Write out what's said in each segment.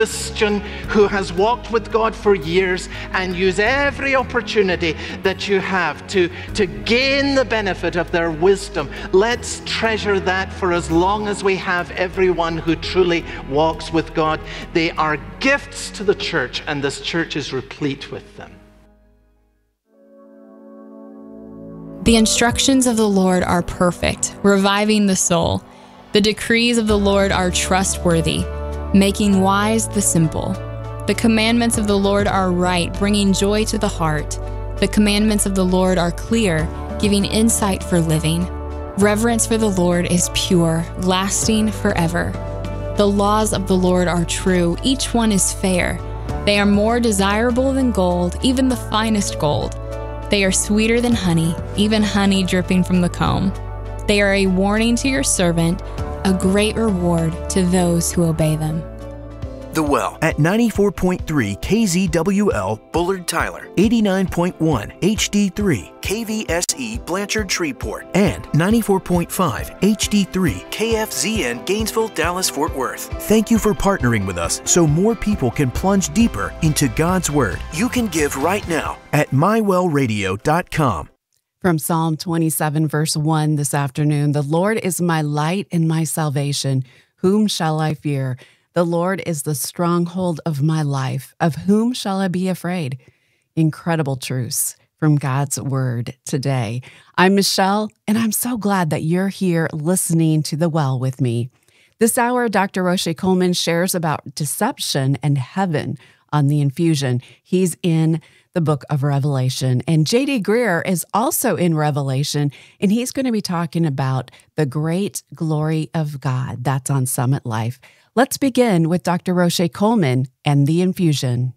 Christian who has walked with God for years, and use every opportunity that you have to gain the benefit of their wisdom. Let's treasure that for as long as we have everyone who truly walks with God. They are gifts to the church, and this church is replete with them. The instructions of the Lord are perfect, reviving the soul. The decrees of the Lord are trustworthy, making wise the simple. The commandments of the Lord are right, bringing joy to the heart. The commandments of the Lord are clear, giving insight for living. Reverence for the Lord is pure, lasting forever. The laws of the Lord are true, each one is fair. They are more desirable than gold, even the finest gold. They are sweeter than honey, even honey dripping from the comb. They are a warning to your servant, a great reward to those who obey them. The Well at 94.3 KZWL Bullard Tyler, 89.1 HD3 KVSE Blanchard Shreveport, and 94.5 HD3 KFZN Gainesville, Dallas, Fort Worth. Thank you for partnering with us so more people can plunge deeper into God's Word. You can give right now at mywellradio.com. From Psalm 27, verse 1 this afternoon, the Lord is my light and my salvation. Whom shall I fear? The Lord is the stronghold of my life. Of whom shall I be afraid? Incredible truths from God's Word today. I'm Michelle, and I'm so glad that you're here listening to The Well with me. This hour, Dr. Roche Coleman shares about deception and heaven on The Infusion. He's in the book of Revelation. And J.D. Greear is also in Revelation, and he's going to be talking about the great glory of God. That's on Summit Life. Let's begin with Dr. Roche Coleman and The Infusion.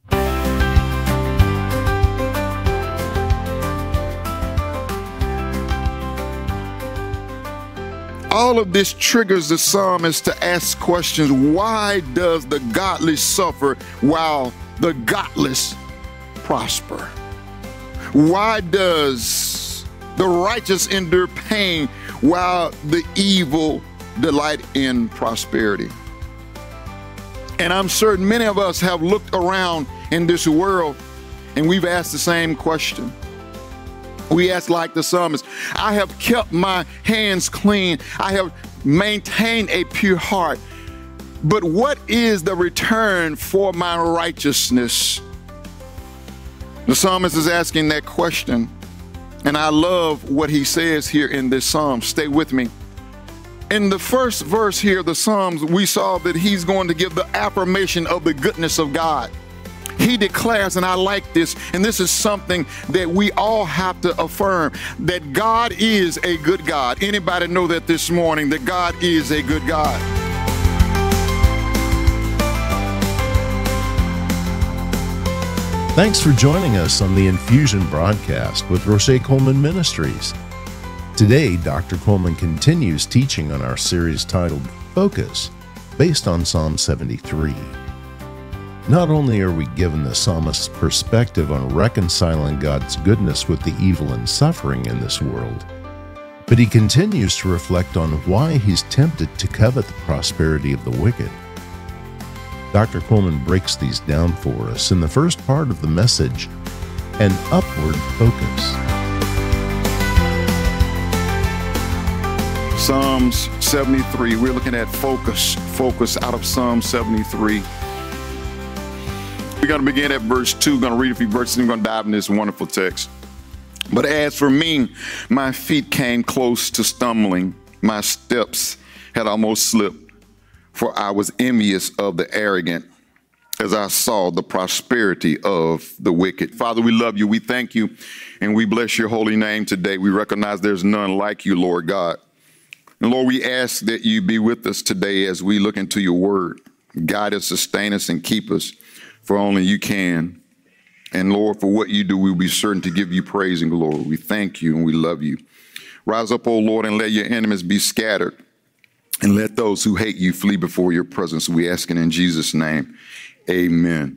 All of this triggers the psalmist to ask questions. Why does the godly suffer while the godless prosper? Why does the righteous endure pain while the evil delight in prosperity? And I'm certain many of us have looked around in this world and we've asked the same question. We ask like the psalmist, I have kept my hands clean. I have maintained a pure heart. But what is the return for my righteousness? The psalmist is asking that question, and I love what he says here in this psalm. Stay with me. In the first verse here of the Psalms, we saw that he's going to give the affirmation of the goodness of God. He declares, and I like this, and this is something that we all have to affirm, that God is a good God. Anybody know that this morning, that God is a good God? Thanks for joining us on the Infusion broadcast with Roche Coleman Ministries. Today, Dr. Coleman continues teaching on our series titled Focus, based on Psalm 73. Not only are we given the psalmist's perspective on reconciling God's goodness with the evil and suffering in this world, but he continues to reflect on why he's tempted to covet the prosperity of the wicked. Dr. Coleman breaks these down for us in the first part of the message, An Upward Focus. Psalms 73, we're looking at focus out of Psalm 73. We're going to begin at verse 2, going to read a few verses, and we're going to dive into this wonderful text. But as for me, my feet came close to stumbling. My steps had almost slipped, for I was envious of the arrogant as I saw the prosperity of the wicked. Father, we love you. We thank you, and we bless your holy name today. We recognize there's none like you, Lord God. And Lord, we ask that you be with us today as we look into your word. Guide us, sustain us, and keep us, for only you can. And Lord, for what you do, we'll be certain to give you praise and glory. We thank you and we love you. Rise up, O Lord, and let your enemies be scattered. And let those who hate you flee before your presence. We ask it in Jesus' name. Amen.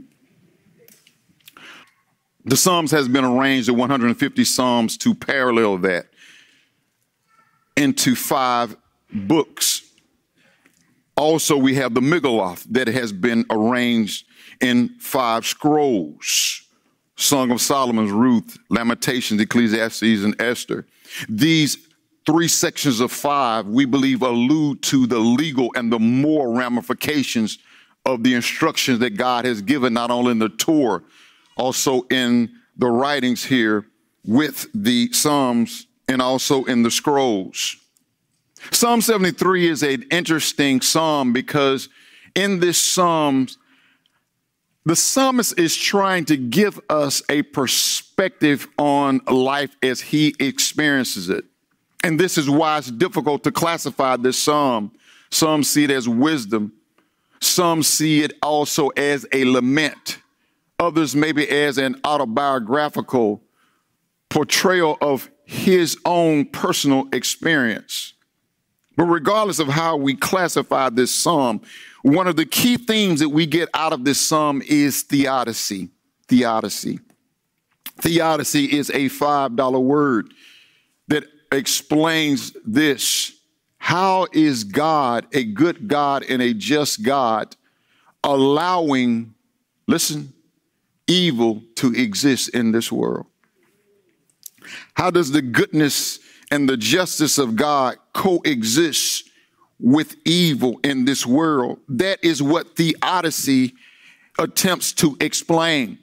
The Psalms has been arranged, the 150 Psalms, to parallel that into 5 books. Also, we have the Megillah that has been arranged in 5 scrolls. Song of Solomon, Ruth, Lamentations, Ecclesiastes, and Esther. These 3 sections of 5, we believe, allude to the legal and the moral ramifications of the instructions that God has given, not only in the Torah, also in the writings here with the Psalms and also in the scrolls. Psalm 73 is an interesting psalm because in this psalm, the psalmist is trying to give us a perspective on life as he experiences it. And this is why it's difficult to classify this psalm. Some see it as wisdom. Some see it also as a lament. Others maybe as an autobiographical portrayal of his own personal experience. But regardless of how we classify this psalm, one of the key themes that we get out of this psalm is theodicy. Theodicy. Theodicy is a $5 word that explains this. How is God, a good God and a just God, allowing, listen, evil to exist in this world? How does the goodness and the justice of God coexist with evil in this world? That is what theodicy attempts to explain.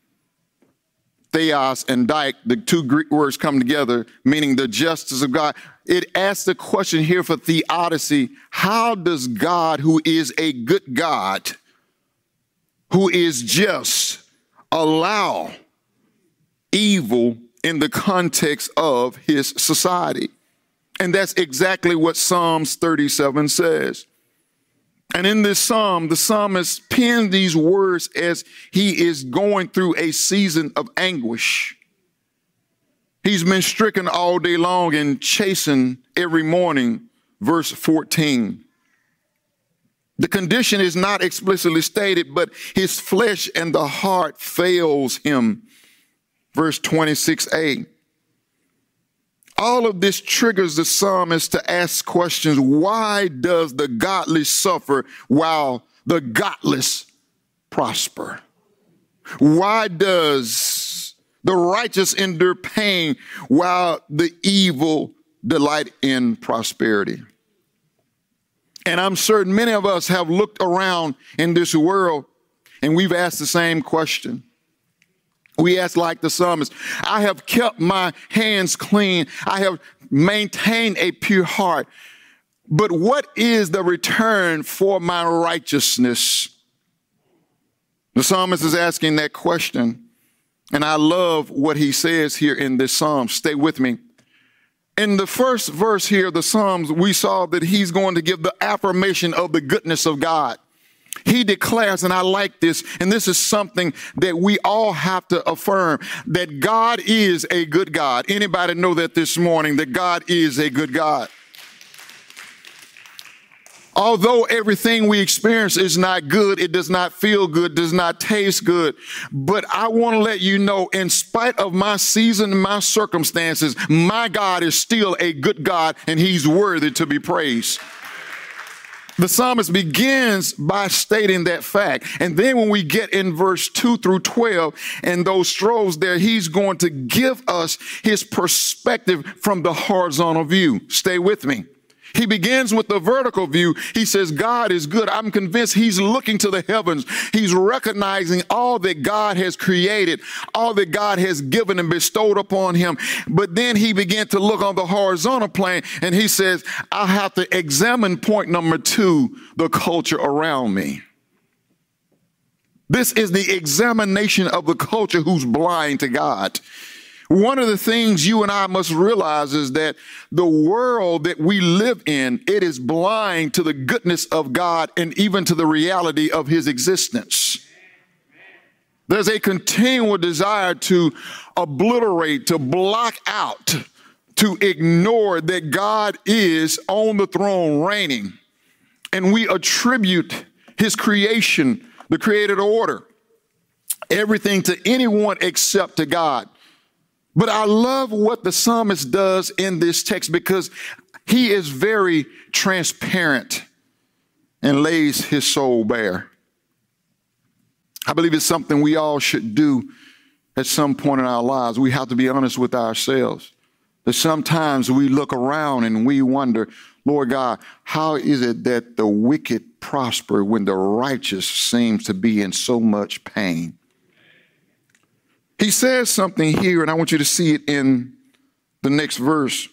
Theos and dike, the 2 Greek words come together, meaning the justice of God. It asks the question here for theodicy: how does God, who is a good God, who is just, allow evil in the context of his society? And that's exactly what Psalms 37 says. And in this psalm, the psalmist penned these words as he is going through a season of anguish. He's been stricken all day long and chastened every morning. Verse 14. The condition is not explicitly stated, but his flesh and the heart fails him. Verse 26a. All of this triggers the psalmist to ask questions. Why does the godly suffer while the godless prosper? Why does the righteous endure pain while the evil delight in prosperity? And I'm certain many of us have looked around in this world and we've asked the same question. We ask like the psalmist, I have kept my hands clean. I have maintained a pure heart. But what is the return for my righteousness? The psalmist is asking that question. And I love what he says here in this psalm. Stay with me. In the first verse here of the Psalms, we saw that he's going to give the affirmation of the goodness of God. He declares, and I like this, and this is something that we all have to affirm, that God is a good God. Anybody know that this morning, that God is a good God? Although everything we experience is not good, it does not feel good, does not taste good. But I want to let you know, in spite of my season and my circumstances, my God is still a good God, and he's worthy to be praised. The psalmist begins by stating that fact. And then when we get in verse 2 through 12 and those strolls there, he's going to give us his perspective from the horizontal view. Stay with me. He begins with the vertical view. He says, God is good. I'm convinced he's looking to the heavens. He's recognizing all that God has created, all that God has given and bestowed upon him. But then he began to look on the horizontal plane and he says, I have to examine point number 2, the culture around me. This is the examination of the culture who's blind to God. One of the things you and I must realize is that the world that we live in, it is blind to the goodness of God and even to the reality of his existence. There's a continual desire to obliterate, to block out, to ignore that God is on the throne reigning. And we attribute his creation, the created order, everything to anyone except to God. But I love what the psalmist does in this text because he is very transparent. and lays his soul bare. I believe it's something we all should do at some point in our lives. We have to be honest with ourselves. That sometimes we look around and we wonder, Lord God, how is it that the wicked prosper when the righteous seems to be in so much pain? He says something here, and I want you to see it in the next verse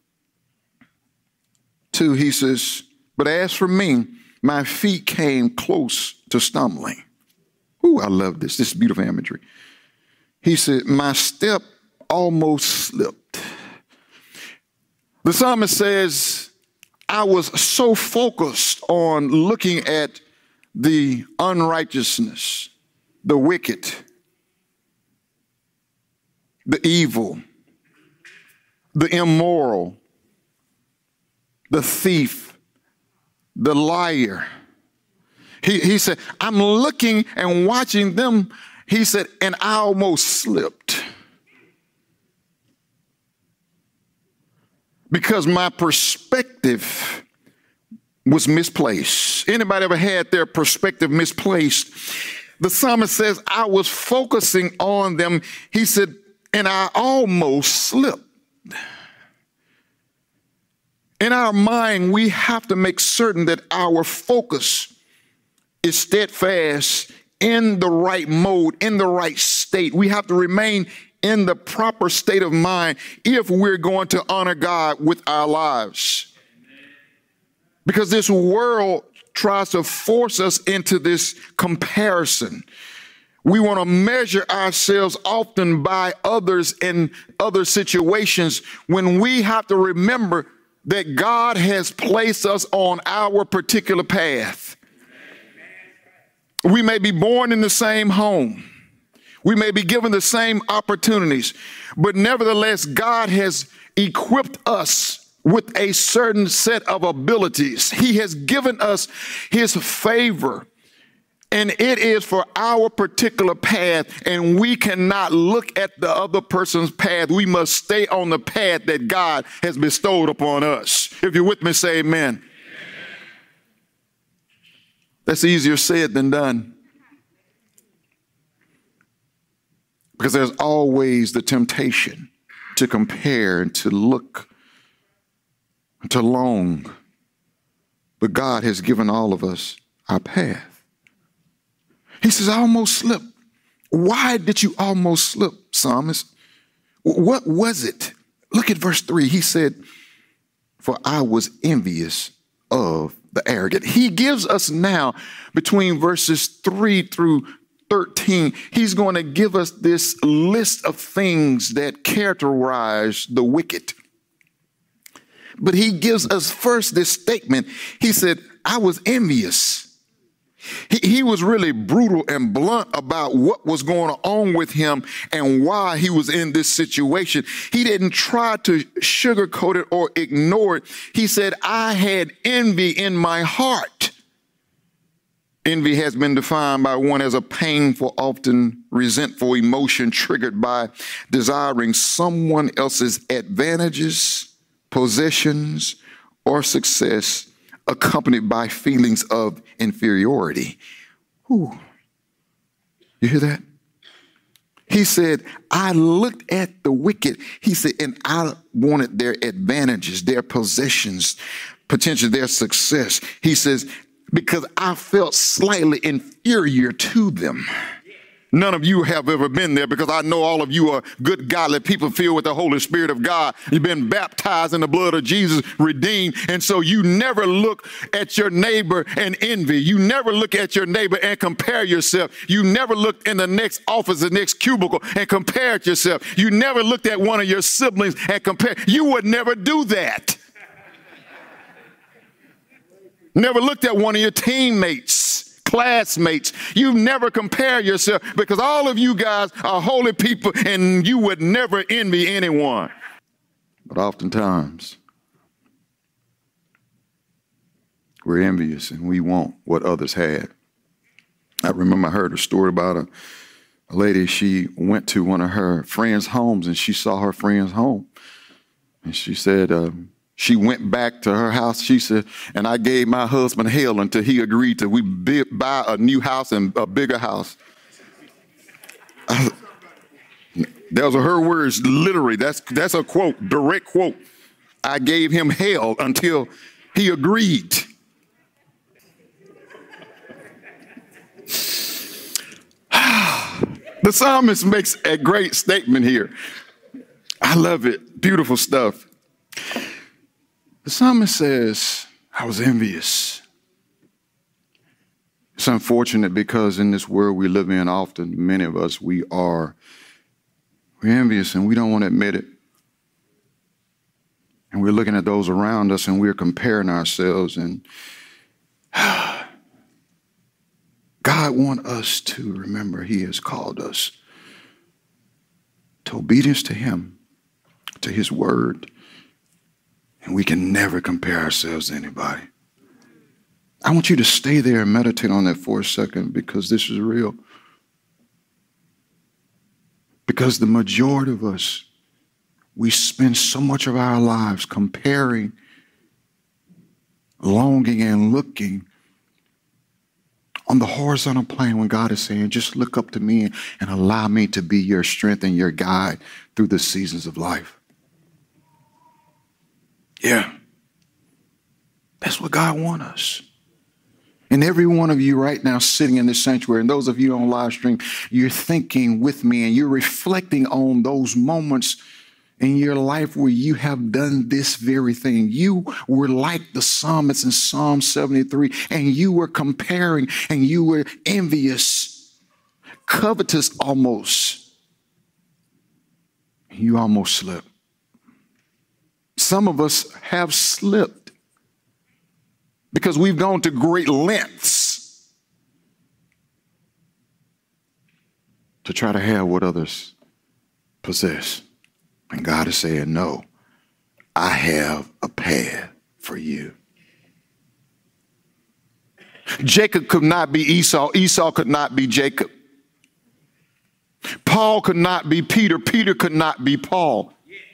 2. He says, but as for me, my feet came close to stumbling. Ooh, I love this. This is beautiful imagery. He said, my step almost slipped. The psalmist says, I was so focused on looking at the unrighteousness, the wicked, the evil, the immoral, the thief, the liar. He said, I'm looking and watching them. He said, and I almost slipped. Because my perspective was misplaced. Anybody ever had their perspective misplaced? The psalmist says, I was focusing on them. He said, and I almost slipped. In our mind, we have to make certain that our focus is steadfast, in the right mode, in the right state. We have to remain in the proper state of mind if we're going to honor God with our lives. Because this world tries to force us into this comparison. We want to measure ourselves often by others in other situations when we have to remember that God has placed us on our particular path. We may be born in the same home. We may be given the same opportunities, but nevertheless, God has equipped us with a certain set of abilities. He has given us his favor, and it is for our particular path, and we cannot look at the other person's path. We must stay on the path that God has bestowed upon us. If you're with me, say amen. That's easier said than done. Because there's always the temptation to compare and to look, and to long. But God has given all of us our path. He says, I almost slipped. Why did you almost slip, psalmist? What was it? Look at verse 3. He said, for I was envious of the arrogant. He gives us now, between verses 3 through 13, he's going to give us this list of things that characterize the wicked. But he gives us first this statement. He said, I was envious. He was really brutal and blunt about what was going on with him and why he was in this situation. He didn't try to sugarcoat it or ignore it. He said, I had envy in my heart. Envy has been defined by one as a painful, often resentful emotion triggered by desiring someone else's advantages, possessions, or success, accompanied by feelings of inferiority. Ooh. You hear that? He said, I looked at the wicked. He said, and I wanted their advantages, their possessions, potentially their success. He says, because I felt slightly inferior to them. None of you have ever been there, because I know all of you are good, godly people filled with the Holy Spirit of God. You've been baptized in the blood of Jesus, redeemed. And so you never look at your neighbor and envy. You never look at your neighbor and compare yourself. You never looked in the next office, the next cubicle, and compared yourself. You never looked at one of your siblings and compared. You would never do that. Never looked at one of your teammates, classmates. You never compare yourself, because all of you guys are holy people and you would never envy anyone. But oftentimes we're envious and we want what others had. I remember I heard a story about a lady. She went to one of her friends' homes and she saw her friend's home. And she said, She went back to her house. She said, and I gave my husband hell until he agreed to buy a new house and a bigger house. Those are her words, literally. That's a quote, direct quote. I gave him hell until he agreed. The psalmist makes a great statement here. I love it. Beautiful stuff. The psalmist says, I was envious. It's unfortunate because in this world we live in, often many of us, we're envious and we don't want to admit it. And we're looking at those around us and we're comparing ourselves. And God wants us to remember he has called us to obedience to him, to his word. And we can never compare ourselves to anybody. I want you to stay there and meditate on that for a second because this is real. Because the majority of us, we spend so much of our lives comparing, longing, and looking on the horizontal plane when God is saying, just look up to me and allow me to be your strength and your guide through the seasons of life. Yeah. That's what God wants us. And every one of you right now sitting in this sanctuary, and those of you on live stream, you're thinking with me and you're reflecting on those moments in your life where you have done this very thing. You were like the psalmist in Psalm 73, and you were comparing and you were envious, covetous almost. You almost slipped. Some of us have slipped because we've gone to great lengths to try to have what others possess. And God is saying, no, I have a path for you. Jacob could not be Esau. Esau could not be Jacob. Paul could not be Peter. Peter could not be Paul.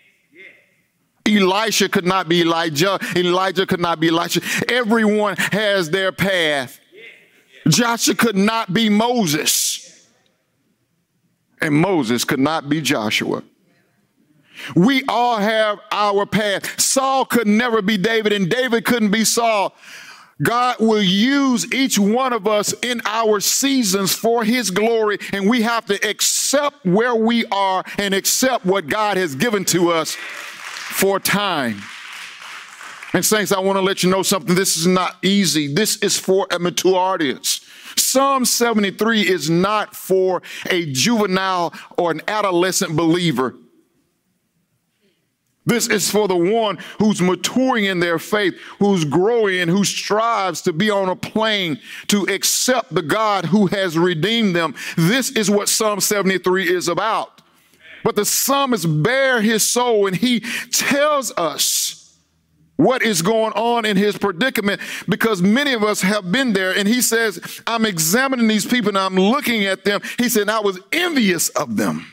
Elisha could not be Elijah. Elijah could not be Elisha. Everyone has their path. Joshua could not be Moses. And Moses could not be Joshua. We all have our path. Saul could never be David, and David couldn't be Saul. God will use each one of us in our seasons for his glory, and we have to accept where we are and accept what God has given to us for time. And saints, I want to let you know something. This is not easy. This is for a mature audience. Psalm 73 is not for a juvenile or an adolescent believer. This is for the one who's maturing in their faith, who's growing, and who strives to be on a plane to accept the God who has redeemed them. This is what Psalm 73 is about. But the psalmist bare his soul, and he tells us what is going on in his predicament, because many of us have been there. And he says, I'm examining these people and I'm looking at them. He said, I was envious of them.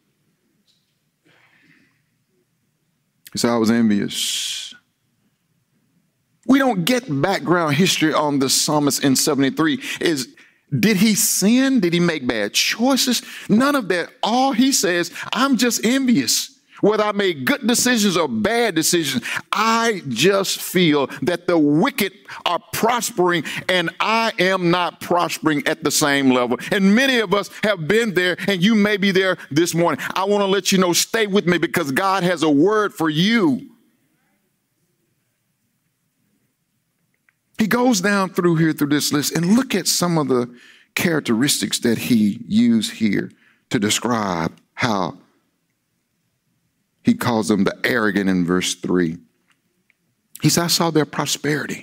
He said, I was envious. We don't get background history on the psalmist in 73. Did he sin? Did he make bad choices? None of that. All he says, I'm just envious. Whether I made good decisions or bad decisions, I just feel that the wicked are prospering and I am not prospering at the same level. And many of us have been there, and you may be there this morning. I want to let you know, stay with me, because God has a word for you. He goes down through this list, and look at some of the characteristics that he used here to describe how he calls them the arrogant in verse 3. He said, I saw their prosperity.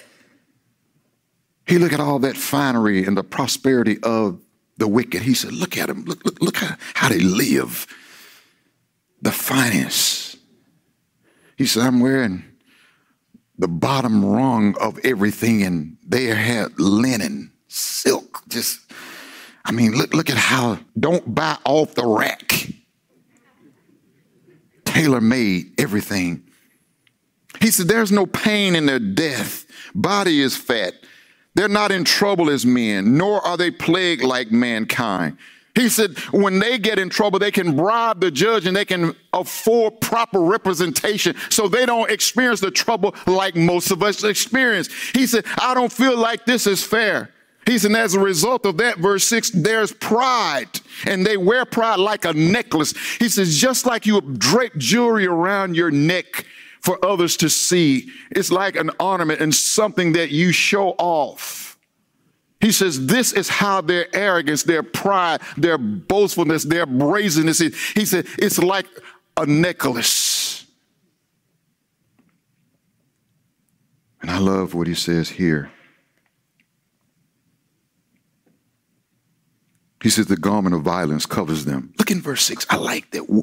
He looked at all that finery and the prosperity of the wicked. He said, look at them. Look at how they live. The finest. He said, I'm wearing the bottom rung of everything, and they had linen, silk. Look at how, don't buy off the rack. Tailor-made everything. He said, there's no pain in their death. Body is fat. They're not in trouble as men, nor are they plagued like mankind. He said, when they get in trouble, they can bribe the judge and they can afford proper representation so they don't experience the trouble like most of us experience. He said, I don't feel like this is fair. He said, as a result of that, verse 6, there's pride, and they wear pride like a necklace. He says, just like you drape jewelry around your neck for others to see, it's like an ornament and something that you show off. He says, this is how their arrogance, their pride, their boastfulness, their brazenness is. He said, it's like a necklace. And I love what he says here. He says, the garment of violence covers them. Look in verse 6. I like that.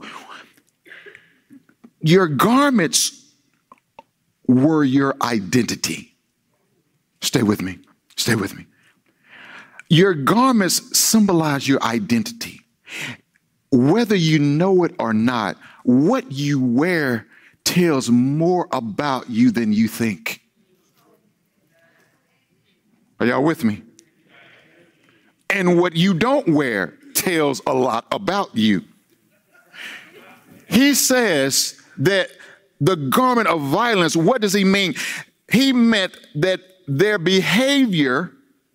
Your garments were your identity. Stay with me. Stay with me. Your garments symbolize your identity. Whether you know it or not, what you wear tells more about you than you think. Are y'all with me? And what you don't wear tells a lot about you. He says that the garment of violence, what does he mean? He meant that their behavior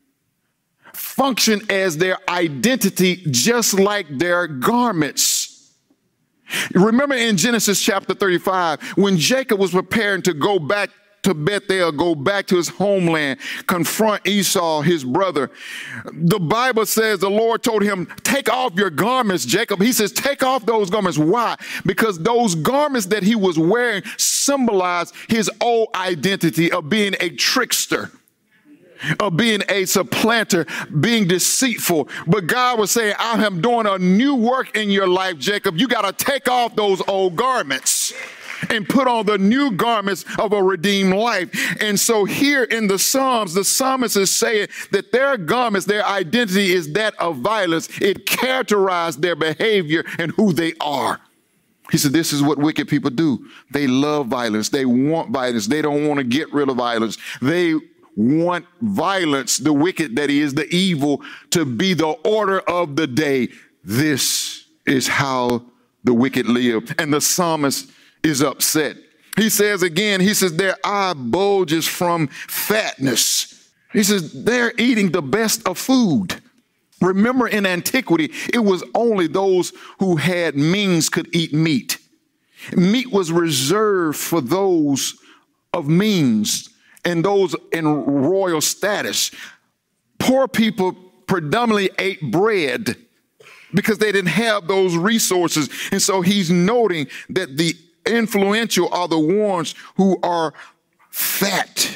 function as their identity, just like their garments. Remember in Genesis chapter 35, when Jacob was preparing to go back to Bethel, go back to his homeland, confront Esau, his brother, the Bible says the Lord told him, take off your garments, Jacob. He says, take off those garments. Why? Because those garments that he was wearing symbolized his old identity of being a trickster, of being a supplanter, being deceitful. But God was saying, I am doing a new work in your life, Jacob. You got to take off those old garments and put on the new garments of a redeemed life. And so here in the Psalms, the psalmist is saying that their garments, their identity is that of violence. It characterized their behavior and who they are. He said, this is what wicked people do. They love violence. They want violence. They don't want to get rid of violence. They want violence, the wicked, that is the evil, to be the order of the day. This is how the wicked live. And the psalmist is upset. He says again, he says, their eye bulges from fatness. He says, they're eating the best of food. Remember, in antiquity, it was only those who had means could eat meat. Meat was reserved for those of means and those in royal status. Poor people predominantly ate bread because they didn't have those resources. And so he's noting that the influential are the ones who are fat.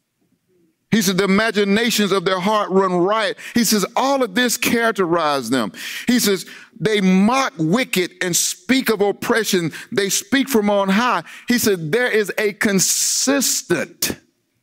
He said the imaginations of their heart run riot. He says all of this characterizes them. He says they mock wicked and speak of oppression. They speak from on high. He said there is a consistent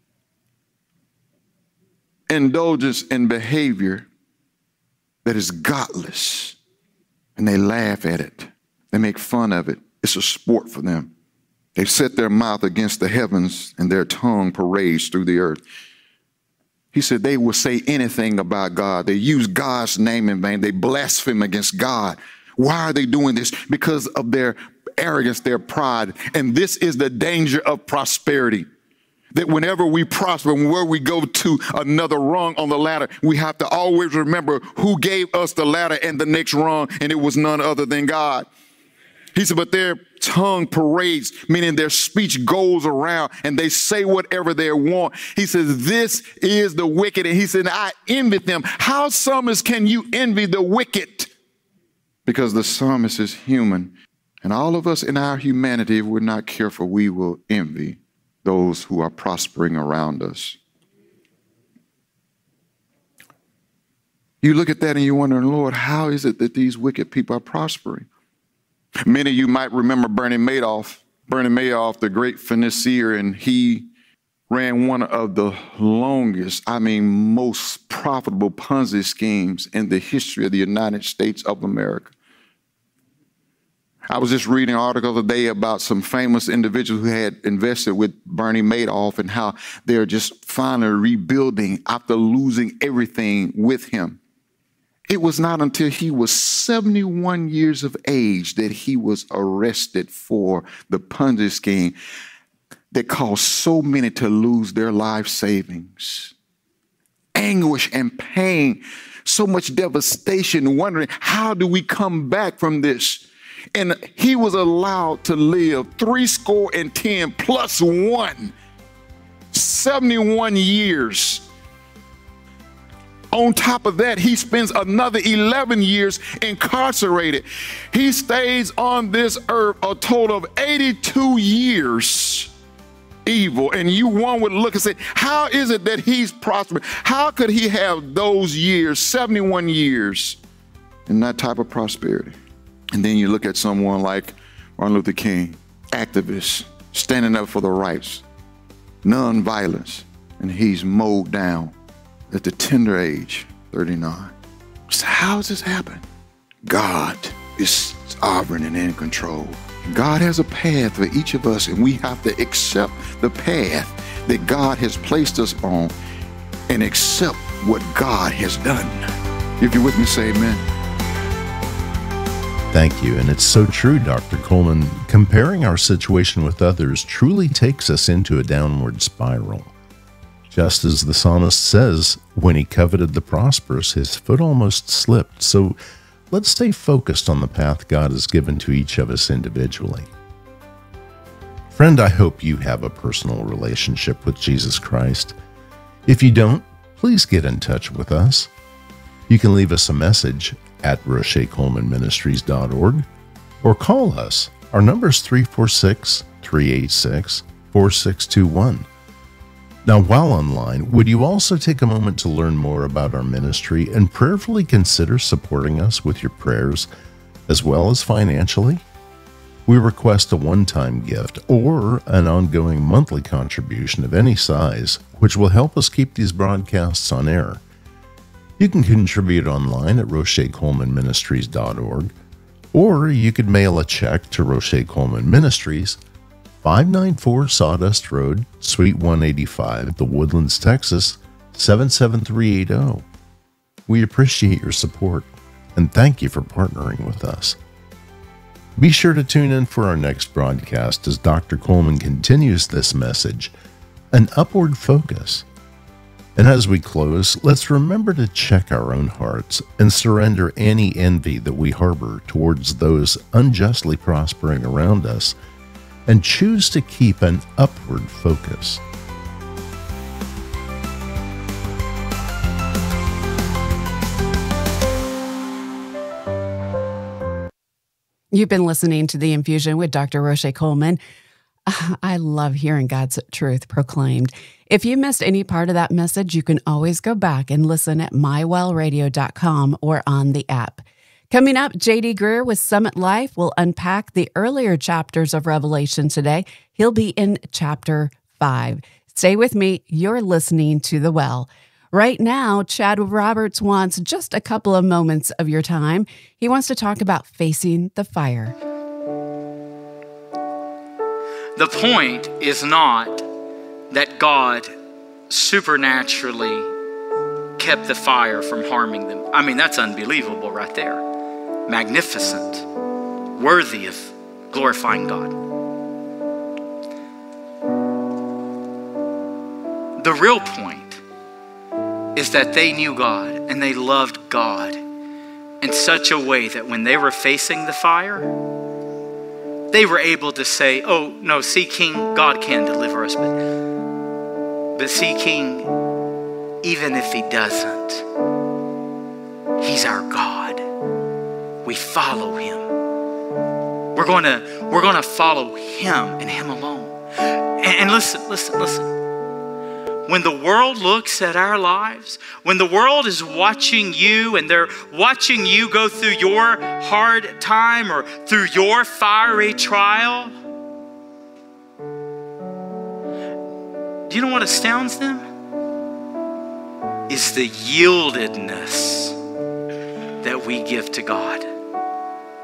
indulgence in behavior that is godless, and they laugh at it. They make fun of it. It's a sport for them. They set their mouth against the heavens and their tongue parades through the earth. He said they will say anything about God. They use God's name in vain. They blaspheme against God. Why are they doing this? Because of their arrogance, their pride. And this is the danger of prosperity. That whenever we prosper, where we go to another rung on the ladder, we have to always remember who gave us the ladder and the next rung, and it was none other than God. He said, but their tongue parades, meaning their speech goes around and they say whatever they want. He says, this is the wicked. And he said, I envy them. How, psalmist, can you envy the wicked? Because the psalmist is human. And all of us in our humanity, if we're not careful, we will envy those who are prospering around us. You look at that and you're wondering, Lord, how is it that these wicked people are prospering? Many of you might remember Bernie Madoff. Bernie Madoff, the great financier, and he ran one of the longest, most profitable Ponzi schemes in the history of the United States of America. I was just reading an article today about some famous individuals who had invested with Bernie Madoff and how they're just finally rebuilding after losing everything with him. It was not until he was 71 years of age that he was arrested for the Ponzi scheme that caused so many to lose their life savings. Anguish and pain, so much devastation, wondering, how do we come back from this? And he was allowed to live 70 plus 1, 71 years. On top of that, he spends another 11 years incarcerated. He stays on this earth a total of 82 years evil. And one would look and say, how is it that he's prospering? How could he have those years, 71 years, in that type of prosperity? And then you look at someone like Martin Luther King, activist, standing up for the rights, nonviolence, and he's mowed down at the tender age, 39. So how does this happen? God is sovereign and in control. God has a path for each of us, and we have to accept the path that God has placed us on and accept what God has done. If you're with me, say amen. Thank you. And it's so true, Dr. Coleman. Comparing our situation with others truly takes us into a downward spiral. Just as the psalmist says, when he coveted the prosperous, his foot almost slipped. So let's stay focused on the path God has given to each of us individually. Friend, I hope you have a personal relationship with Jesus Christ. If you don't, please get in touch with us. You can leave us a message at RochetColemanMinistries.org or call us. Our number is 346-386-4621. Now, while online, would you also take a moment to learn more about our ministry and prayerfully consider supporting us with your prayers as well as financially? We request a one-time gift or an ongoing monthly contribution of any size, which will help us keep these broadcasts on air. You can contribute online at RochetColemanMinistries.org, or you could mail a check to Roche Coleman Ministries, 594 Sawdust Road, Suite 185, The Woodlands, Texas, 77380. We appreciate your support, and thank you for partnering with us. Be sure to tune in for our next broadcast as Dr. Coleman continues this message, an upward focus. And as we close, let's remember to check our own hearts and surrender any envy that we harbor towards those unjustly prospering around us, and choose to keep an upward focus. You've been listening to The Infusion with Dr. Roche Coleman. I love hearing God's truth proclaimed. If you missed any part of that message, you can always go back and listen at mywellradio.com or on the app. Coming up, J.D. Greer with Summit Life will unpack the earlier chapters of Revelation today. He'll be in chapter 5. Stay with me. You're listening to The Well. Right now, Chad Roberts wants just a couple of moments of your time. He wants to talk about facing the fire. The point is not that God supernaturally kept the fire from harming them. I mean, that's unbelievable right there. Magnificent, worthy of glorifying God. The real point is that they knew God and they loved God in such a way that when they were facing the fire, they were able to say, oh, no, see, King, God can deliver us. But see, King, even if he doesn't, he's our God. We follow him. We're going to follow him and him alone. And listen. When the world looks at our lives, when the world is watching you and they're watching you go through your hard time or through your fiery trial, do you know what astounds them? Is the yieldedness that we give to God.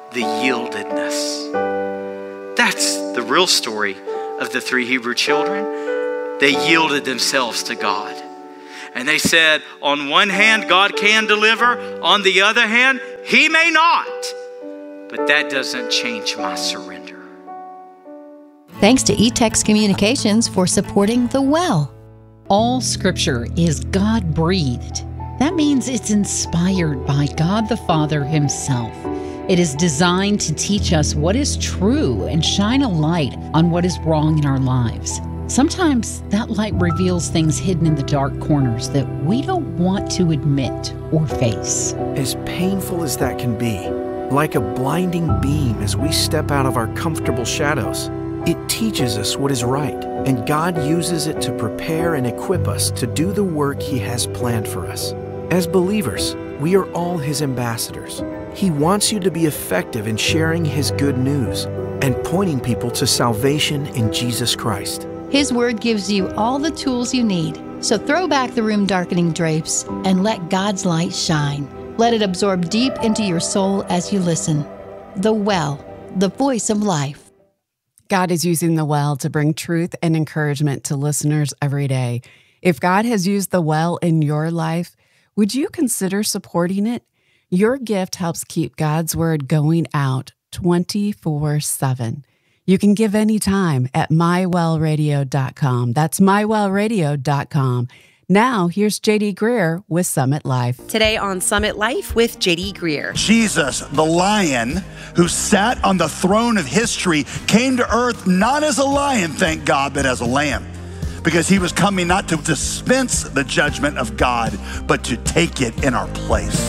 the yieldedness. That's the real story of the 3 Hebrew children. They yielded themselves to God. And they said, on one hand, God can deliver. On the other hand, he may not. But that doesn't change my surrender. Thanks to eText Communications for supporting The Well. All Scripture is God-breathed. That means it's inspired by God the Father himself. It is designed to teach us what is true and shine a light on what is wrong in our lives. Sometimes that light reveals things hidden in the dark corners that we don't want to admit or face. As painful as that can be, like a blinding beam as we step out of our comfortable shadows, it teaches us what is right, and God uses it to prepare and equip us to do the work He has planned for us. As believers, we are all His ambassadors. He wants you to be effective in sharing His good news and pointing people to salvation in Jesus Christ. His Word gives you all the tools you need. So throw back the room-darkening drapes and let God's light shine. Let it absorb deep into your soul as you listen. The Well, the voice of life. God is using The Well to bring truth and encouragement to listeners every day. If God has used The Well in your life, would you consider supporting it? Your gift helps keep God's Word going out 24/7. You can give anytime at mywellradio.com. That's mywellradio.com. Now, here's J.D. Greer with Summit Life. Today on Summit Life with J.D. Greer. Jesus, the lion who sat on the throne of history, came to earth not as a lion, thank God, but as a lamb. Because he was coming not to dispense the judgment of God, but to take it in our place.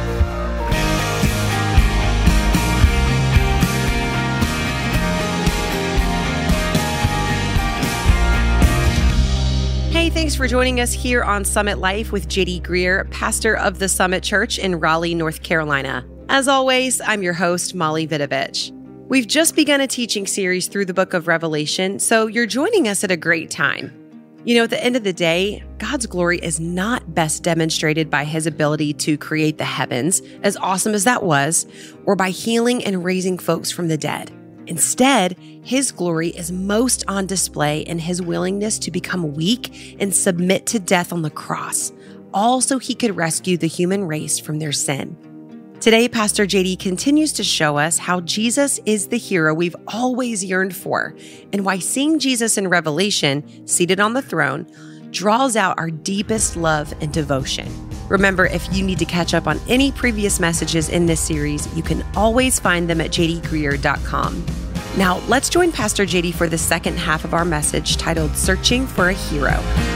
Hey, thanks for joining us here on Summit Life with J.D. Greer, pastor of the Summit Church in Raleigh, North Carolina. As always, I'm your host, Molly Vidovich. We've just begun a teaching series through the book of Revelation, so you're joining us at a great time. You know, at the end of the day, God's glory is not best demonstrated by His ability to create the heavens, as awesome as that was, or by healing and raising folks from the dead. Instead, His glory is most on display in His willingness to become weak and submit to death on the cross, all so He could rescue the human race from their sin. Today, Pastor JD continues to show us how Jesus is the hero we've always yearned for, and why seeing Jesus in Revelation, seated on the throne, draws out our deepest love and devotion. Remember, if you need to catch up on any previous messages in this series, you can always find them at jdgreer.com. Now, let's join Pastor JD for the second half of our message titled Searching for a Hero.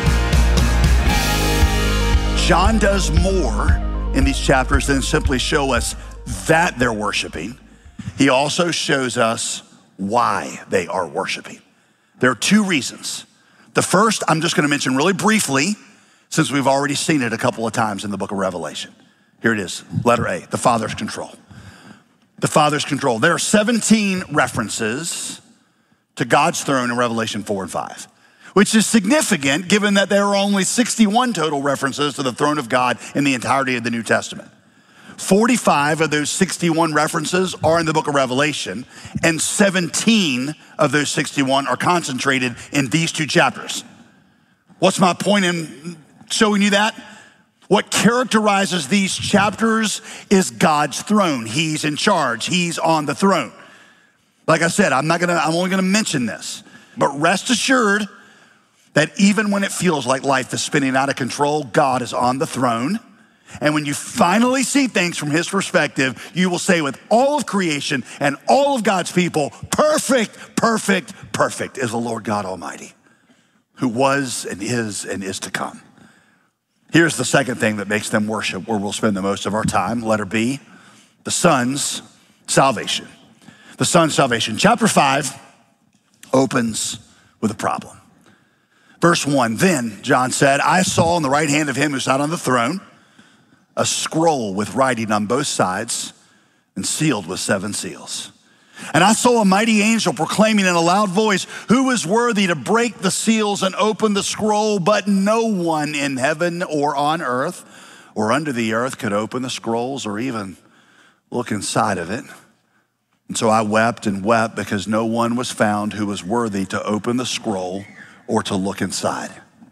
John does more in these chapters than simply show us that they're worshiping. He also shows us why they are worshiping. There are 2 reasons. The first, I'm just going to mention really briefly, since we've already seen it a couple of times in the book of Revelation. Here it is, letter A, the Father's control. The Father's control. There are 17 references to God's throne in Revelation 4 and 5, which is significant given that there are only 61 total references to the throne of God in the entirety of the New Testament. 45 of those 61 references are in the book of Revelation, and 17 of those 61 are concentrated in these 2 chapters. What's my point in showing you that? What characterizes these chapters is God's throne. He's in charge. He's on the throne. Like I said, I'm only gonna mention this, but rest assured that even when it feels like life is spinning out of control, God is on the throne. And when you finally see things from His perspective, you will say with all of creation and all of God's people, perfect, perfect, perfect is the Lord God Almighty, who was and is to come. Here's the second thing that makes them worship, where we'll spend the most of our time, letter B, the Son's salvation. The Son's salvation. Chapter 5 opens with a problem. Verse 1, then John said, I saw on the right hand of Him who sat on the throne a scroll with writing on both sides and sealed with 7 seals. And I saw a mighty angel proclaiming in a loud voice, who is worthy to break the seals and open the scroll? But no one in heaven or on earth or under the earth could open the scrolls or even look inside of it. And so I wept and wept because no one was found who was worthy to open the scroll or to look inside.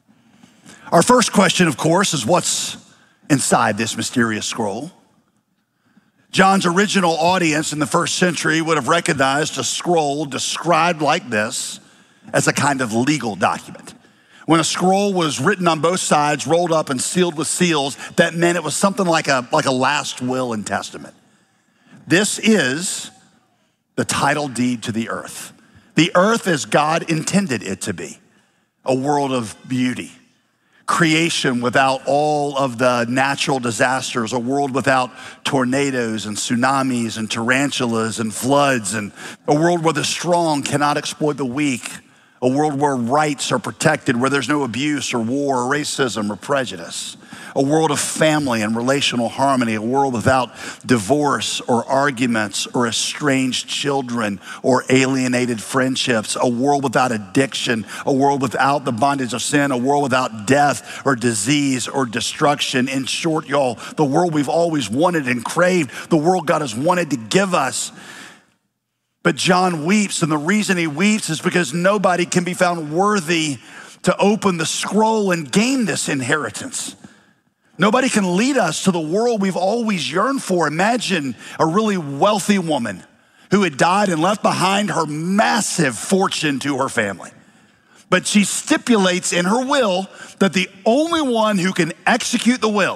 Our first question, of course, is what's inside this mysterious scroll? John's original audience in the first century would have recognized a scroll described like this as a kind of legal document. When a scroll was written on both sides, rolled up and sealed with seals, that meant it was something like a last will and testament. This is the title deed to the earth. The earth as God intended it to be, a world of beauty. Creation without all of the natural disasters, a world without tornadoes and tsunamis and tarantulas and floods, and a world where the strong cannot exploit the weak, a world where rights are protected, where there's no abuse or war or racism or prejudice, a world of family and relational harmony, a world without divorce or arguments or estranged children or alienated friendships, a world without addiction, a world without the bondage of sin, a world without death or disease or destruction. In short, y'all, the world we've always wanted and craved, the world God has wanted to give us. But John weeps, and the reason he weeps is because nobody can be found worthy to open the scroll and gain this inheritance. Nobody can lead us to the world we've always yearned for. Imagine a really wealthy woman who had died and left behind her massive fortune to her family. But she stipulates in her will that the only one who can execute the will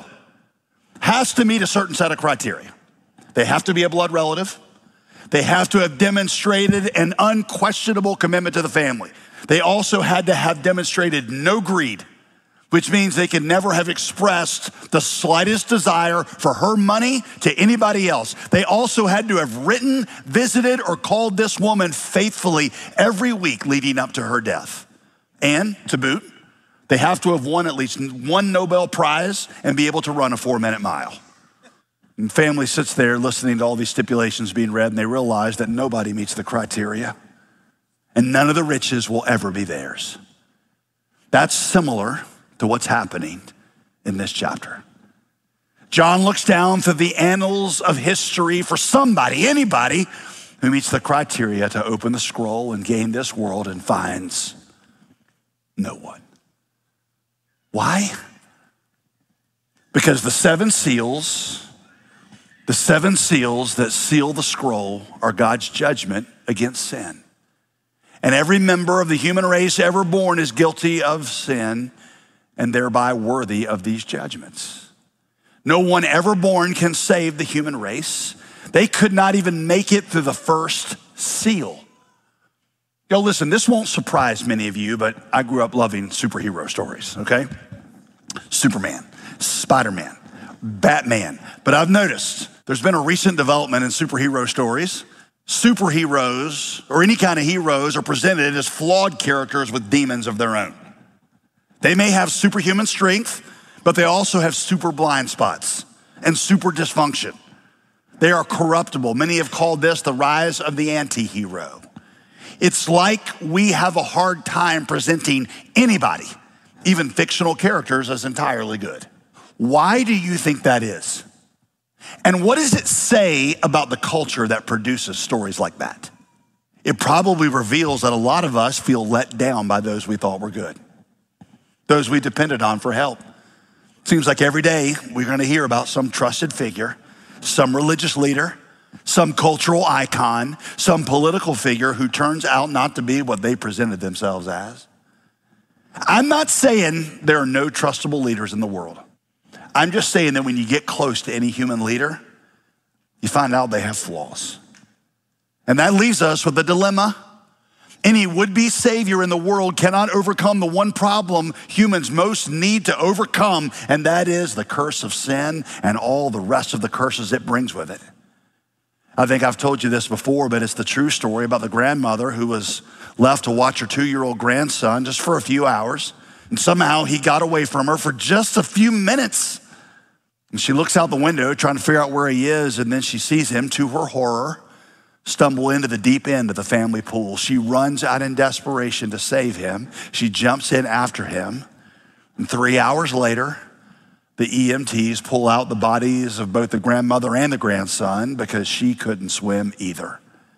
has to meet a certain set of criteria. They have to be a blood relative. They have to have demonstrated an unquestionable commitment to the family. They also had to have demonstrated no greed, which means they could never have expressed the slightest desire for her money to anybody else. They also had to have written, visited, or called this woman faithfully every week leading up to her death. And to boot, they have to have won at least one Nobel Prize and be able to run a 4-minute mile. And family sits there listening to all these stipulations being read, and they realize that nobody meets the criteria, and none of the riches will ever be theirs. That's similar to what's happening in this chapter. John looks down through the annals of history for somebody, anybody, who meets the criteria to open the scroll and gain this world, and finds no one. Why? Because the seven seals that seal the scroll are God's judgment against sin. And every member of the human race ever born is guilty of sin and thereby worthy of these judgments. No one ever born can save the human race. They could not even make it through the first seal. Yo, listen, this won't surprise many of you, but I grew up loving superhero stories, okay? Superman, Spider-Man, Batman. But I've noticed there's been a recent development in superhero stories. Superheroes, or any kind of heroes, are presented as flawed characters with demons of their own. They may have superhuman strength, but they also have super blind spots and super dysfunction. They are corruptible. Many have called this the rise of the anti-hero. It's like we have a hard time presenting anybody, even fictional characters, as entirely good. Why do you think that is? And what does it say about the culture that produces stories like that? It probably reveals that a lot of us feel let down by those we thought were good, those we depended on for help. Seems like every day we're going to hear about some trusted figure, some religious leader, some cultural icon, some political figure who turns out not to be what they presented themselves as. I'm not saying there are no trustable leaders in the world. I'm just saying that when you get close to any human leader, you find out they have flaws. And that leaves us with a dilemma. Any would-be savior in the world cannot overcome the one problem humans most need to overcome, and that is the curse of sin and all the rest of the curses it brings with it. I think I've told you this before, but it's the true story about the grandmother who was left to watch her 2-year-old grandson just for a few hours, and somehow he got away from her for just a few minutes. And she looks out the window trying to figure out where he is, and then she sees him, to her horror, stumble into the deep end of the family pool. She runs out in desperation to save him. She jumps in after him, and 3 hours later, the EMTs pull out the bodies of both the grandmother and the grandson because she couldn't swim either.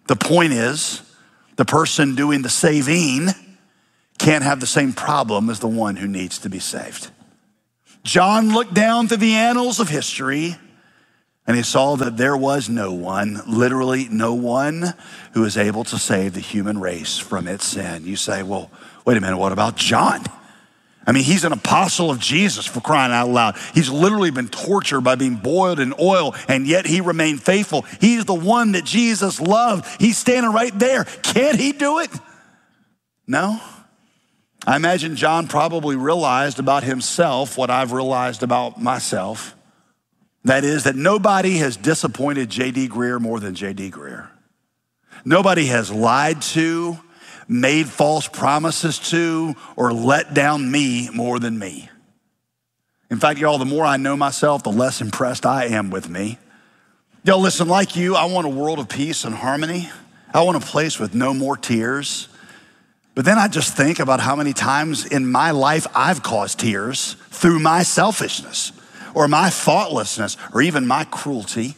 The point is, the person doing the saving can't have the same problem as the one who needs to be saved. John looked down through the annals of history and he saw that there was no one, literally no one, who was able to save the human race from its sin. You say, well, wait a minute, what about John? I mean, he's an apostle of Jesus, for crying out loud. He's literally been tortured by being boiled in oil, and yet he remained faithful. He's the one that Jesus loved. He's standing right there. Can't he do it? No. I imagine John probably realized about himself what I've realized about myself. That is that nobody has disappointed J.D. Greear more than J.D. Greear. Nobody has lied to, made false promises to, or let down me more than me. In fact, y'all, the more I know myself, the less impressed I am with me. Y'all, listen, like you, I want a world of peace and harmony. I want a place with no more tears. But then I just think about how many times in my life I've caused tears through my selfishness or my thoughtlessness or even my cruelty.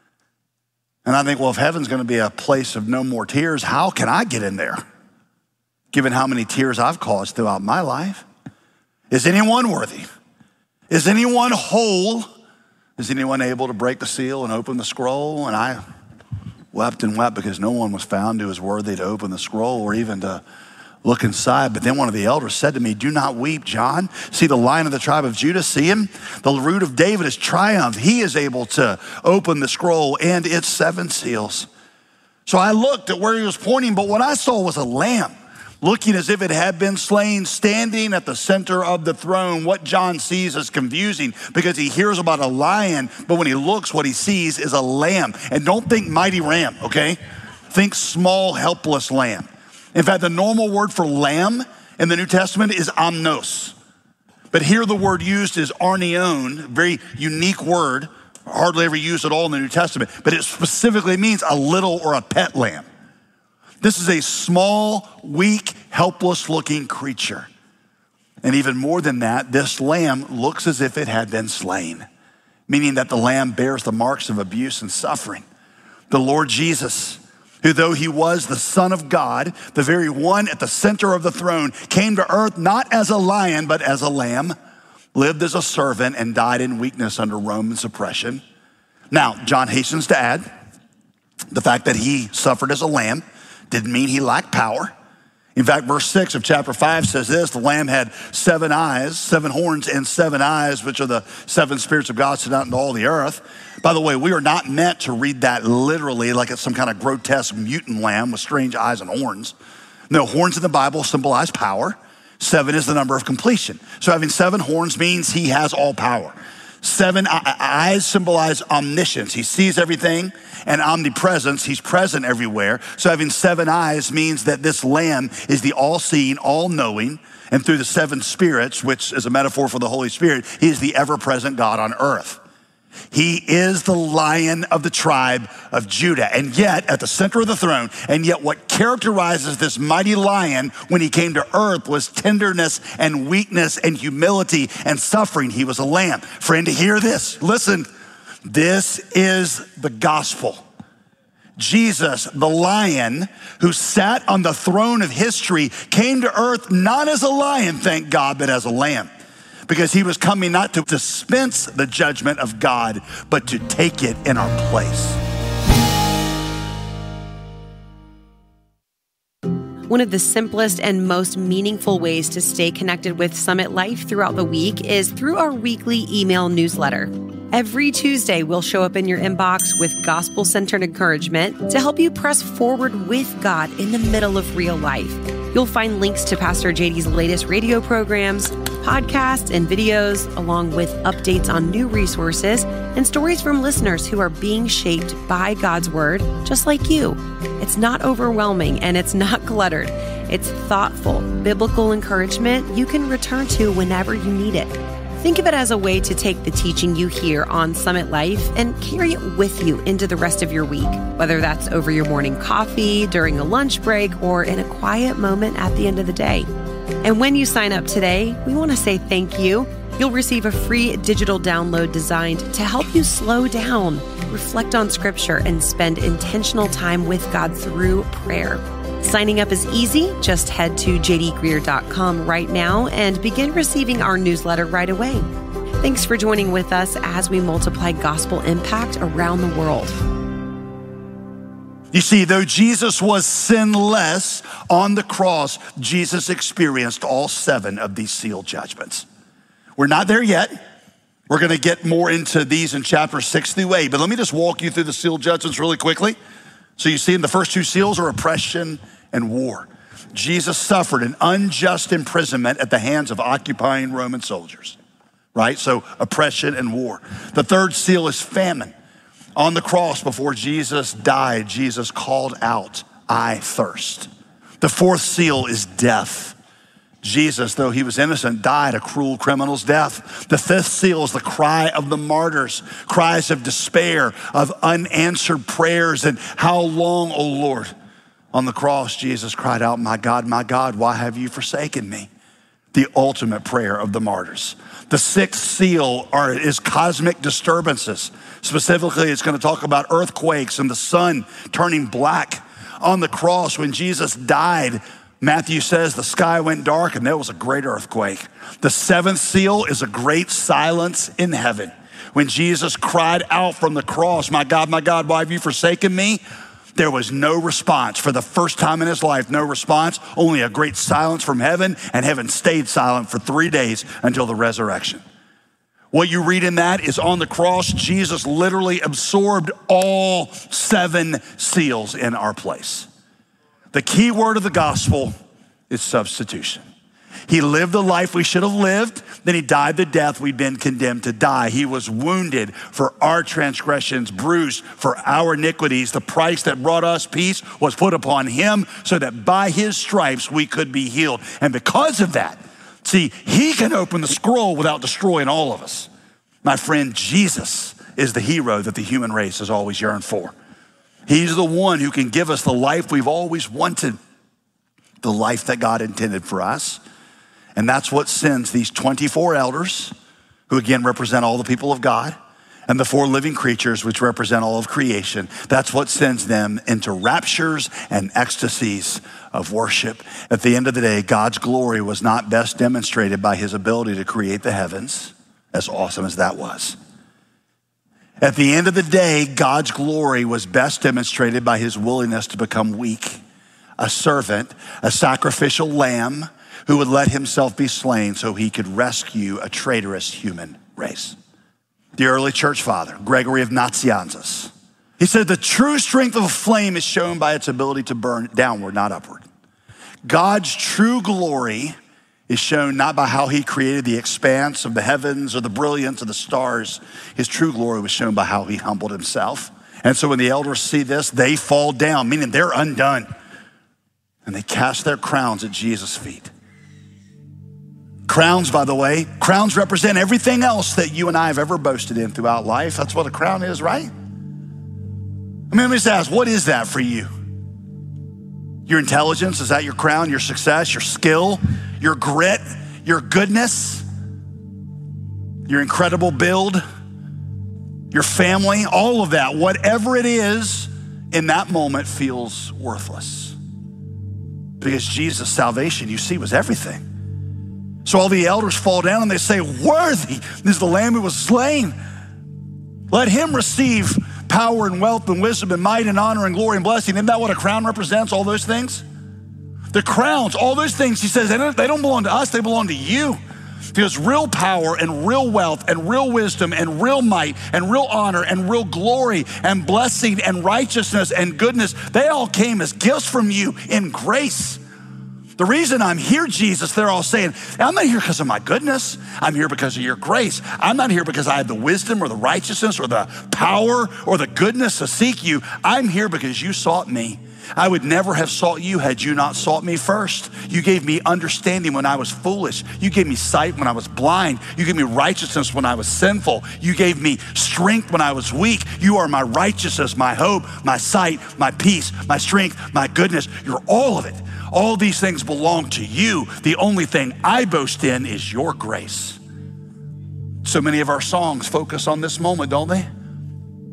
And I think, well, if heaven's going to be a place of no more tears, how can I get in there, given how many tears I've caused throughout my life? Is anyone worthy? Is anyone whole? Is anyone able to break the seal and open the scroll? And I wept and wept because no one was found who was worthy to open the scroll or even to look inside. But then one of the elders said to me, do not weep, John. See the Lion of the tribe of Judah, see him? The root of David has triumphed. He is able to open the scroll and its 7 seals. So I looked at where he was pointing, but what I saw was a lamb, looking as if it had been slain, standing at the center of the throne. What John sees is confusing because he hears about a lion, but when he looks, what he sees is a lamb. And don't think mighty ram, okay? Think small, helpless lamb. In fact, the normal word for lamb in the New Testament is amnos. But here the word used is arnion, very unique word, hardly ever used at all in the New Testament, but it specifically means a little or a pet lamb. This is a small, weak, helpless-looking creature. And even more than that, this lamb looks as if it had been slain, meaning that the lamb bears the marks of abuse and suffering. The Lord Jesus, who though he was the Son of God, the very one at the center of the throne, came to earth not as a lion, but as a lamb, lived as a servant, and died in weakness under Roman oppression. Now, John hastens to add, the fact that he suffered as a lamb didn't mean he lacked power. In fact, verse 6 of chapter 5 says this, the lamb had 7 eyes, 7 horns and 7 eyes, which are the 7 spirits of God sent out into all the earth. By the way, we are not meant to read that literally like it's some kind of grotesque mutant lamb with strange eyes and horns. No, horns in the Bible symbolize power. 7 is the number of completion. So having 7 horns means he has all power. 7 eyes symbolize omniscience. He sees everything, and omnipresence. He's present everywhere. So having 7 eyes means that this lamb is the all-seeing, all-knowing, and through the 7 spirits, which is a metaphor for the Holy Spirit, he is the ever-present God on earth. He is the Lion of the tribe of Judah, and yet at the center of the throne, and yet what characterizes this mighty lion when he came to earth was tenderness and weakness and humility and suffering. He was a lamb. Friend, hear this. Listen, this is the gospel. Jesus, the lion who sat on the throne of history, came to earth not as a lion, thank God, but as a lamb. Because he was coming not to dispense the judgment of God, but to take it in our place. One of the simplest and most meaningful ways to stay connected with Summit Life throughout the week is through our weekly email newsletter. Every Tuesday, we'll show up in your inbox with gospel-centered encouragement to help you press forward with God in the middle of real life. You'll find links to Pastor JD's latest radio programs, podcasts, and videos, along with updates on new resources and stories from listeners who are being shaped by God's Word, just like you. It's not overwhelming and it's not cluttered. It's thoughtful, biblical encouragement you can return to whenever you need it. Think of it as a way to take the teaching you hear on Summit Life and carry it with you into the rest of your week, whether that's over your morning coffee, during a lunch break, or in a quiet moment at the end of the day. And when you sign up today, we want to say thank you. You'll receive a free digital download designed to help you slow down, reflect on Scripture, and spend intentional time with God through prayer. Signing up is easy. Just head to jdgreer.com right now and begin receiving our newsletter right away. Thanks for joining with us as we multiply gospel impact around the world. You see, though Jesus was sinless on the cross, Jesus experienced all 7 of these seal judgments. We're not there yet. We're going to get more into these in chapters 6 through 8, but let me just walk you through the seal judgments really quickly. So you see in the first 2 seals are oppression and war. Jesus suffered an unjust imprisonment at the hands of occupying Roman soldiers, right? So oppression and war. The 3rd seal is famine. On the cross, before Jesus died, Jesus called out, "I thirst." The 4th seal is death. Jesus, though he was innocent, died a cruel criminal's death. The 5th seal is the cry of the martyrs, cries of despair, of unanswered prayers, and how long, O Lord? On the cross, Jesus cried out, my God, why have you forsaken me?" The ultimate prayer of the martyrs. The 6th seal is cosmic disturbances. Specifically, it's going to talk about earthquakes and the sun turning black. On the cross, when Jesus died, Matthew says the sky went dark and there was a great earthquake. The 7th seal is a great silence in heaven. When Jesus cried out from the cross, my God, why have you forsaken me? There was no response. For the first time in his life, no response, only a great silence from heaven, and heaven stayed silent for 3 days until the resurrection. What you read in that is on the cross, Jesus literally absorbed all 7 seals in our place. The key word of the gospel is substitution. He lived the life we should have lived, then he died the death we'd been condemned to die. He was wounded for our transgressions, bruised for our iniquities. The price that brought us peace was put upon him so that by his stripes we could be healed. And because of that, see, he can open the scroll without destroying all of us. My friend, Jesus is the hero that the human race has always yearned for. He's the one who can give us the life we've always wanted, the life that God intended for us. And that's what sends these 24 elders, who again represent all the people of God, and the 4 living creatures, which represent all of creation. That's what sends them into raptures and ecstasies of worship. At the end of the day, God's glory was not best demonstrated by his ability to create the heavens, as awesome as that was. At the end of the day, God's glory was best demonstrated by his willingness to become weak, a servant, a sacrificial lamb who would let himself be slain so he could rescue a traitorous human race. The early church father, Gregory of Nazianzus, he said, the true strength of a flame is shown by its ability to burn downward, not upward. God's true glory is shown not by how he created the expanse of the heavens or the brilliance of the stars. His true glory was shown by how he humbled himself. And so when the elders see this, they fall down, meaning they're undone. And they cast their crowns at Jesus' feet. Crowns, by the way, crowns represent everything else that you and I have ever boasted in throughout life. That's what a crown is, right? I mean, let me just ask, what is that for you? Your intelligence, is that your crown? Your success, your skill, your grit, your goodness, your incredible build, your family, all of that, whatever it is in that moment feels worthless. Because Jesus' salvation, you see, was everything. So all the elders fall down and they say, worthy is the Lamb who was slain. Let him receive power and wealth and wisdom and might and honor and glory and blessing. Isn't that what a crown represents, all those things? The crowns, all those things, he says, they don't belong to us, they belong to you. Because real power and real wealth and real wisdom and real might and real honor and real glory and blessing and righteousness and goodness, they all came as gifts from you in grace. The reason I'm here, Jesus, they're all saying, I'm not here because of my goodness. I'm here because of your grace. I'm not here because I have the wisdom or the righteousness or the power or the goodness to seek you. I'm here because you sought me. I would never have sought you had you not sought me first. You gave me understanding when I was foolish. You gave me sight when I was blind. You gave me righteousness when I was sinful. You gave me strength when I was weak. You are my righteousness, my hope, my sight, my peace, my strength, my goodness. You're all of it. All these things belong to you. The only thing I boast in is your grace. So many of our songs focus on this moment, don't they?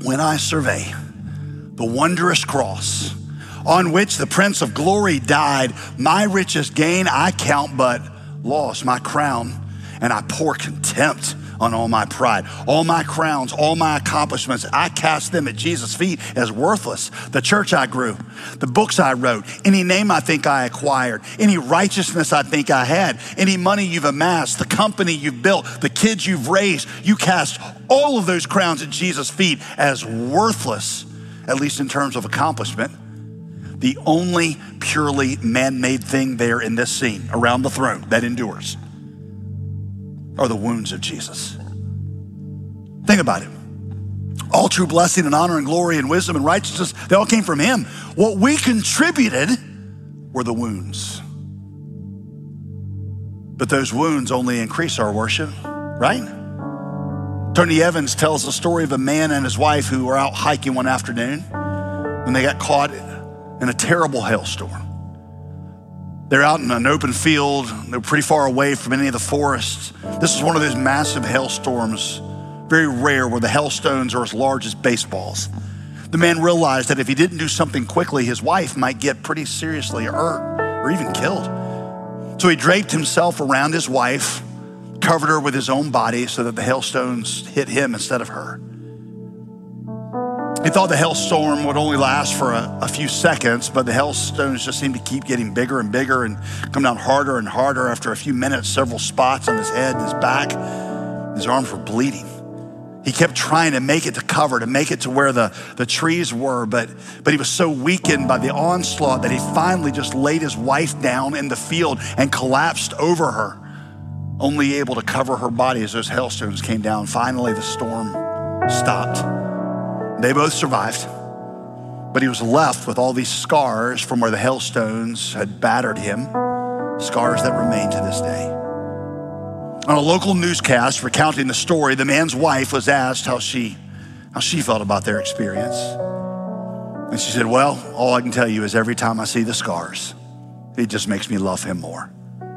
when I survey the wondrous cross on which the Prince of Glory died, my richest gain I count but loss, my crown, and I pour contempt on all my pride. All my crowns, all my accomplishments, I cast them at Jesus' feet as worthless. The church I grew, the books I wrote, any name I think I acquired, any righteousness I think I had, any money you've amassed, the company you've built, the kids you've raised, you cast all of those crowns at Jesus' feet as worthless, at least in terms of accomplishment. The only purely man-made thing there in this scene around the throne that endures are the wounds of Jesus. Think about it. All true blessing and honor and glory and wisdom and righteousness, they all came from him. What we contributed were the wounds. But those wounds only increase our worship, right? Tony Evans tells the story of a man and his wife who were out hiking one afternoon when they got caught in a terrible hailstorm. They're out in an open field. They're pretty far away from any of the forests. This is one of those massive hailstorms, very rare, where the hailstones are as large as baseballs. The man realized that if he didn't do something quickly, his wife might get pretty seriously hurt or even killed. So he draped himself around his wife, covered her with his own body so that the hailstones hit him instead of her. He thought the hailstorm would only last for a few seconds, but the hailstones just seemed to keep getting bigger and bigger and come down harder and harder. After a few minutes, several spots on his head and his back, his arms were bleeding. He kept trying to make it to cover, to make it to where the trees were, but he was so weakened by the onslaught that he finally just laid his wife down in the field and collapsed over her, only able to cover her body as those hailstones came down. Finally, the storm stopped. They both survived, but he was left with all these scars from where the hailstones had battered him, scars that remain to this day. On a local newscast recounting the story, the man's wife was asked how she felt about their experience. And she said, well, all I can tell you is every time I see the scars, it just makes me love him more.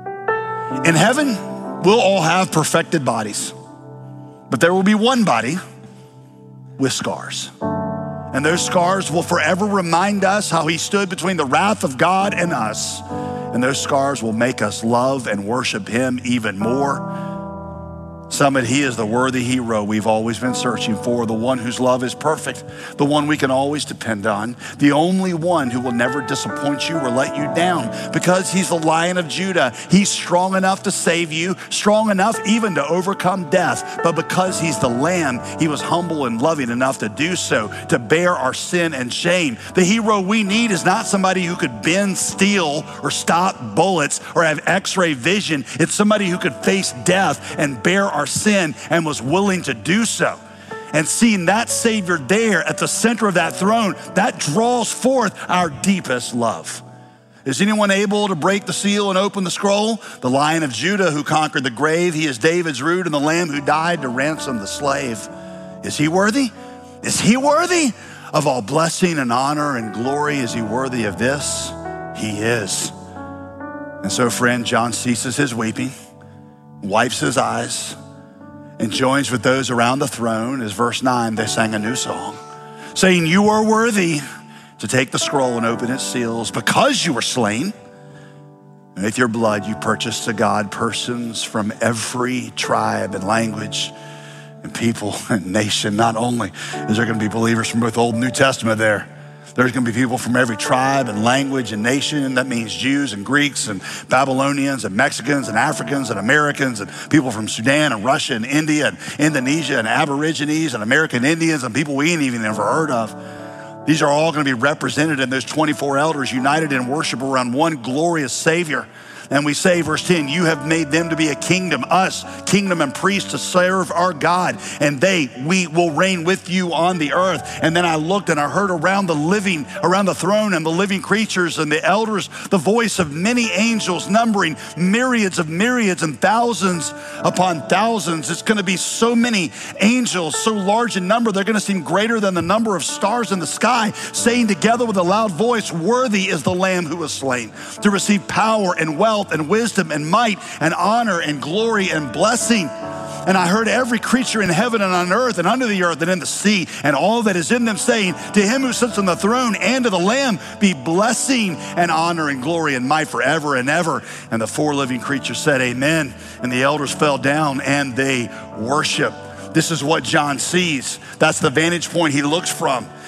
In heaven, we'll all have perfected bodies, but there will be one body with scars. And those scars will forever remind us how he stood between the wrath of God and us. And those scars will make us love and worship him even more. Summit, he is the worthy hero we've always been searching for, the one whose love is perfect, the one we can always depend on, the only one who will never disappoint you or let you down, because he's the Lion of Judah. He's strong enough to save you, strong enough even to overcome death, but because he's the Lamb, he was humble and loving enough to do so, to bear our sin and shame. The hero we need is not somebody who could bend steel or stop bullets or have x-ray vision. It's somebody who could face death and bear our sin and was willing to do so. And seeing that Savior there at the center of that throne, that draws forth our deepest love. Is anyone able to break the seal and open the scroll? The Lion of Judah who conquered the grave, he is David's root and the Lamb who died to ransom the slave. Is he worthy? Is he worthy of all blessing and honor and glory? Is he worthy of this? He is. And so, friend, John ceases his weeping, wipes his eyes, and joins with those around the throne. As verse 9, they sang a new song, saying, you are worthy to take the scroll and open its seals, because you were slain. And with your blood, you purchased to God persons from every tribe and language and people and nation. Not only is there going to be believers from both Old and New Testament there, there's going to be people from every tribe and language and nation. That means Jews and Greeks and Babylonians and Mexicans and Africans and Americans and people from Sudan and Russia and India and Indonesia and Aborigines and American Indians and people we ain't even ever heard of. These are all going to be represented in those 24 elders united in worship around one glorious Savior. And we say, verse 10, you have made them to be a kingdom, us, kingdom and priests to serve our God. And we will reign with you on the earth. And then I looked and I heard around the throne and the living creatures and the elders, the voice of many angels numbering myriads of myriads and thousands upon thousands. It's going to be so many angels, so large in number, they're going to seem greater than the number of stars in the sky, saying together with a loud voice, worthy is the Lamb who was slain to receive power and wealth and wisdom and might and honor and glory and blessing. And I heard every creature in heaven and on earth and under the earth and in the sea and all that is in them saying, to him who sits on the throne and to the Lamb be blessing and honor and glory and might forever and ever. And the four living creatures said, amen. And the elders fell down and they worship. This is what John sees. That's the vantage point he looks from.